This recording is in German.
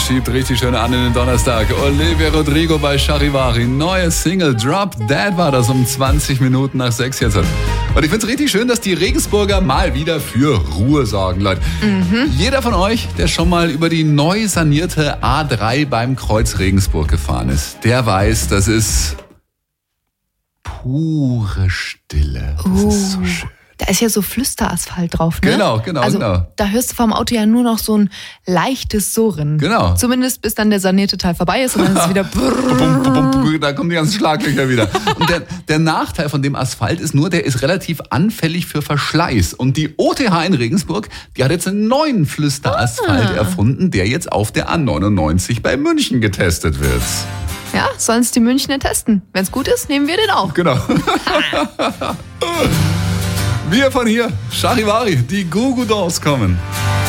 schiebt richtig schön an in den Donnerstag. Olivia Rodrigo bei Charivari. Neue Single Drop Dead war das um 20 Minuten nach 6 jetzt. Und ich finde es richtig schön, dass die Regensburger mal wieder für Ruhe sorgen, Leute. Jeder von euch, der schon mal über die neu sanierte A3 beim Kreuz Regensburg gefahren ist, der weiß, das ist pure Stille. Das ist so schön. Da ist ja so Flüsterasphalt drauf, ne? Genau. Also, da hörst du vom Auto ja nur noch so ein leichtes Surren. Genau. Zumindest bis dann der sanierte Teil vorbei ist und dann ist es wieder Da kommen die ganzen Schlaglöcher wieder. Und der Nachteil von dem Asphalt ist nur, der ist relativ anfällig für Verschleiß. Und die OTH in Regensburg, die hat jetzt einen neuen Flüsterasphalt erfunden, der jetzt auf der A99 bei München getestet wird. Ja, sollen es die Münchner testen. Wenn es gut ist, nehmen wir den auch. Genau. Wir von hier, Charivari, die Goo Goo Dolls kommen.